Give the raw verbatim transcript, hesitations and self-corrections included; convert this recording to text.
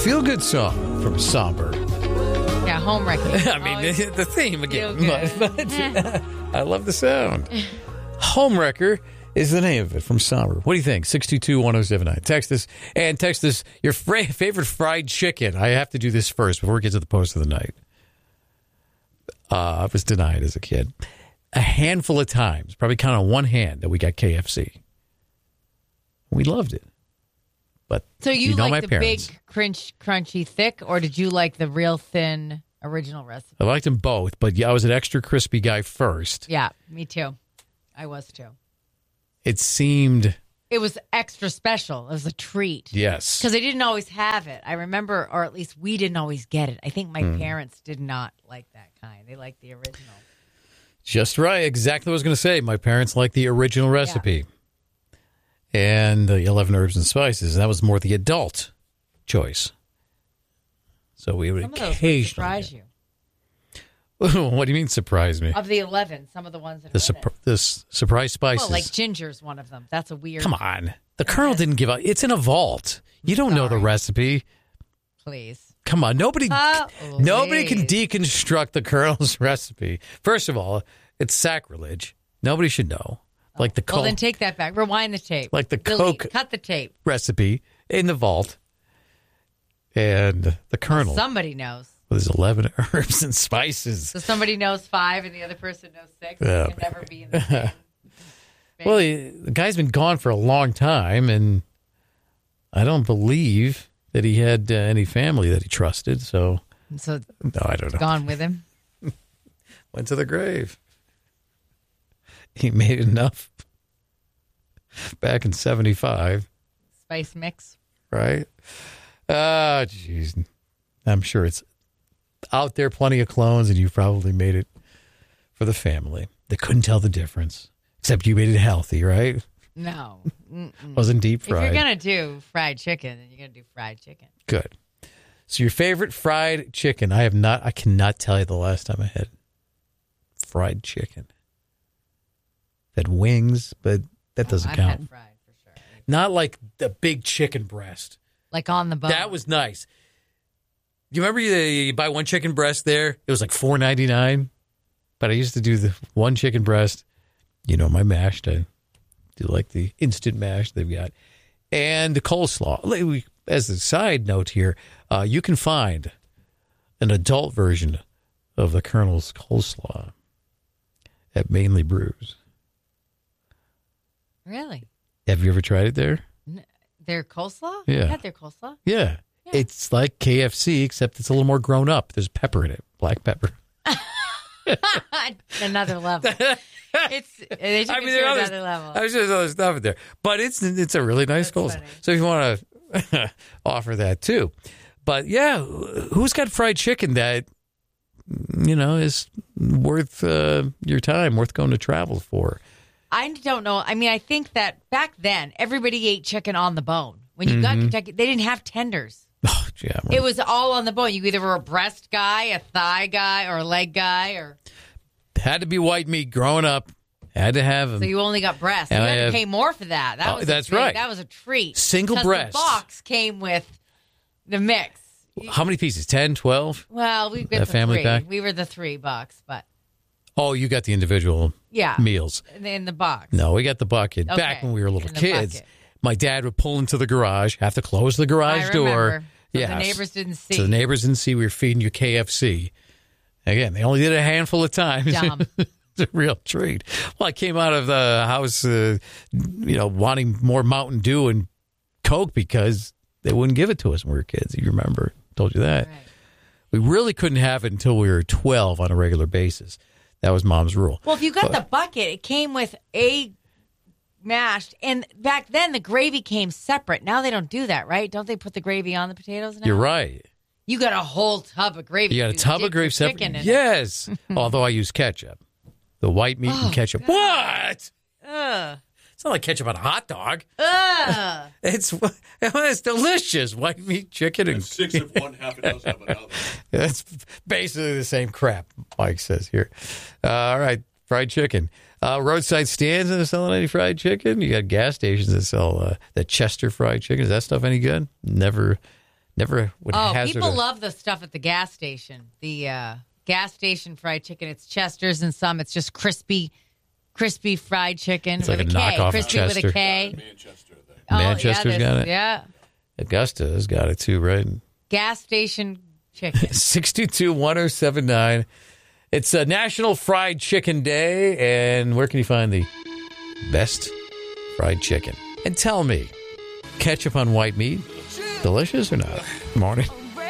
feel-good song from Somber. Yeah, home wrecking. I mean, Always the, the theme again. feel But, but I love the sound. Homewrecker is the name of it from Somber. What do you think? six two two, one oh seven nine. Text us and text us your fra- favorite fried chicken. I have to do this first before we get to the post of the night. Uh, I was denied as a kid. A handful of times, probably count on one hand, that we got K F C. We loved it. But So you, you know like my the parents. big, crunch, crunchy, thick, or did you like the real thin original recipe? I liked them both, but yeah, I was an extra crispy guy first. Yeah, me too. I was too. It seemed, It was extra special. It was a treat. yes. Because they didn't always have it. I remember, or at least we didn't always get it. I think my Hmm. parents did not like that kind. They liked the original. Just right. Exactly what I was going to say. My parents liked the original recipe. And the eleven herbs and spices. That was more the adult choice. So we would Some of those would occasionally. surprise you. What do you mean surprise me? Of the eleven, some of the ones that The are in surp- it. this surprise spices. Well, like ginger's one of them. That's a weird. Come on. The Colonel didn't give out. It's in a vault. You don't know the Sorry. recipe. Please. Come on. Nobody Oh, nobody can please. deconstruct the Colonel's recipe. First of all, it's sacrilege. Nobody should know. Like the Well, Coke then take that back. Rewind the tape. Like the Delete. Coke- Cut the tape. recipe in the vault. And the Colonel Somebody knows. with his eleven herbs and spices. So somebody knows five and the other person knows six. Yeah. It can never be in the same. Well, he, the guy's been gone for a long time, and I don't believe that he had uh, any family that he trusted. So, So no, I don't know. gone with him. Went to the grave. He made enough back in seventy-five, Spice mix. right? Ah, jeez. I'm sure it's out there, plenty of clones, and you probably made it for the family. They couldn't tell the difference, except you made it healthy, right? No. Mm-mm. Wasn't deep If fried. you're going to do fried chicken, then you're going to do fried chicken. Good. So your favorite fried chicken? I have not. I cannot tell you the last time I had fried chicken. Had wings, but that doesn't Oh, I've count. had fried for sure. Not like the big chicken breast. Like on the bone. That was nice. You remember you, you buy one chicken breast there? It was like four ninety-nine. But I used to do the one chicken breast. You know, my mashed. I do like the instant mash they've got. And the coleslaw. Like we- As a side note here, uh, you can find an adult version of the Colonel's coleslaw at Mainly Brews. Really? Have you ever tried it there? Their coleslaw? Yeah. You had their coleslaw? Yeah. It's like K F C, except it's a little more grown up. There's pepper in it, black pepper. Another level. It's they took I it mean, to there are another other, level. there's just other stuff in there, but it's it's a really nice That's coleslaw. funny. So if you want to offer that too, but yeah, who's got fried chicken that you know is worth uh, your time, worth going to travel for? I don't know. I mean, I think that back then everybody ate chicken on the bone. When you got Kentucky, they didn't have tenders. Oh, yeah, It was all on the bone. You either were a breast guy, a thigh guy, or a leg guy, or had to be white meat growing up. Had to have them. so you only got breast. And you I had to have- pay more for that. That Oh, was a that's treat. right. That was a treat. Single 'Cause breast. The box came with the mix. How many pieces? ten, twelve? Well, we That got the family three. pack? We were the three bucks, but Oh, you got the individual yeah, meals. in the, in the box. No, we got the bucket. Okay. Back when we were little In the kids, bucket. my dad would pull into the garage, have to close the garage I door. remember. So Yeah, the neighbors didn't see. So the neighbors didn't see we were feeding you K F C. Again, they only did it a handful of times. Dumb. It's a real treat. Well, I came out of the house, uh, you know, wanting more Mountain Dew and Coke because they wouldn't give it to us when we were kids. You remember? Told you that. Right. We really couldn't have it until we were twelve on a regular basis. That was Mom's rule. Well, if you got But- the bucket, it came with a mashed, and back then the gravy came separate. Now they don't do that, right? Don't they put the gravy on the potatoes now? You're right. You got a whole tub of gravy. You got a You tub dip of gravy your separate. chicken in it. Yes. Although I use ketchup. The white meat Oh, and ketchup. God. What? Ugh. It's not like ketchup on a hot dog. Ugh. It's it's delicious. White meat, chicken, and Six of one, half a dozen of another. it's basically the same crap, Mike says here. Uh, all right, fried chicken. Uh, roadside stands that are selling any fried chicken. You got gas stations that sell uh, that Chester fried chicken. Is that stuff any good? Never, Never would Oh, hazard people a- love the stuff at the gas station. The uh, gas station fried chicken. It's Chester's, and some it's just crispy, crispy fried chicken. It's with like a K. knockoff of crispy with Chester. a K. Manchester thing. Oh, yeah, Manchester's there's- got it. Yeah, Augusta has got it too, right? gas station chicken. sixty-two one oh seven nine. It's a National Fried Chicken Day, and where can you find the best fried chicken? And tell me, ketchup on white meat, delicious or not? Morning.